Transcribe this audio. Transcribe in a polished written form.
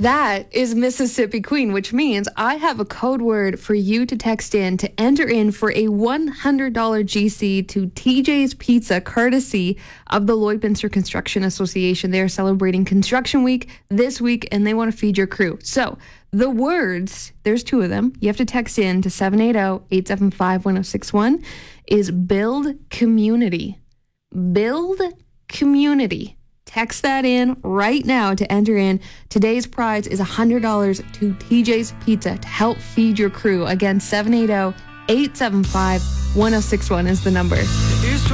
That is Mississippi Queen, which means I have a code word for you to text in to enter in for a $100 GC to TJ's Pizza, courtesy of the Lloydminster Construction Association. They are celebrating Construction Week this week, and they want to feed your crew. So the words, there's two of them. You have to text in to 780-875-1061, is build community. Build community. Text that in right now to enter in. Today's prize is $100 to TJ's Pizza to help feed your crew. Again, 780-875-1061 is the number.